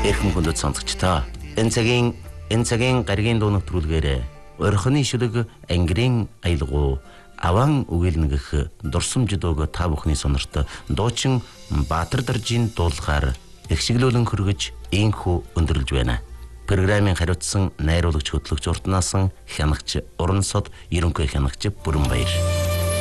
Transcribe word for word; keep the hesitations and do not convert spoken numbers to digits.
Эрхэм хүндэт сонсогчдоо энэ цагийн энэ цагийн гаригийн дуу нэвтрүүлгээр орхины шүлэг ангирын аялгуу аван үгэлнэгэх дурсамж дууг та бүхний сонорт дуучин Баатар Даржийн дуулахаар ихшиглүүлэн хөргөж инхүү өндөрлж байна. Программын хариуцсан найруулагч хөтлөгч уртнаасан хянагч Урансод ерөнхий хянагч Бүрэнбаяр.